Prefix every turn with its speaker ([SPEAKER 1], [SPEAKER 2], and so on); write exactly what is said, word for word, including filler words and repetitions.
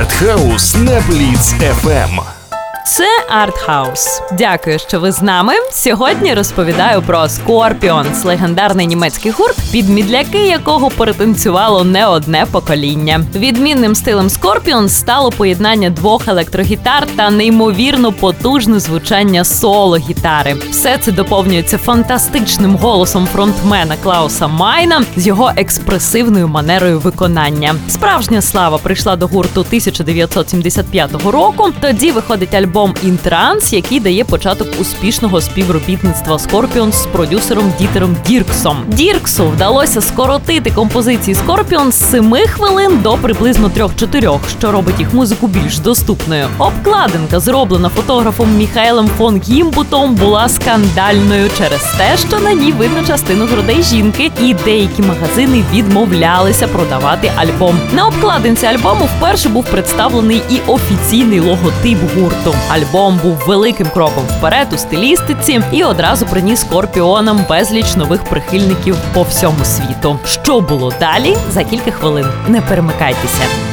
[SPEAKER 1] Артхаус на Бліц еф ем.
[SPEAKER 2] Це Артхаус. Дякую, що ви з нами. Сьогодні розповідаю про Scorpions, легендарний німецький гурт, під мідляки якого перетанцювало не одне покоління. Відмінним стилем Scorpions стало поєднання двох електрогітар та неймовірно потужне звучання соло-гітари. Все це доповнюється фантастичним голосом фронтмена Клауса Майна з його експресивною манерою виконання. Справжня слава прийшла до гурту тисяча дев'ятсот сімдесят п'ятого року. Тоді виходить альбом Альбом «In Trance», який дає початок успішного співробітництва Scorpions з продюсером Дітером Дірксом. Дірксу вдалося скоротити композиції Scorpions з семи хвилин до приблизно трьох-чотирьох, що робить їх музику більш доступною. Обкладинка, зроблена фотографом Міхаелем фон Гімбутом, була скандальною через те, що на ній видно частину грудей жінки, і деякі магазини відмовлялися продавати альбом. На обкладинці альбому вперше був представлений і офіційний логотип гурту. Альбом був великим кроком вперед у стилістиці і одразу приніс Скорпіонам безліч нових прихильників по всьому світу. Що було далі? За кілька хвилин. Не перемикайтеся.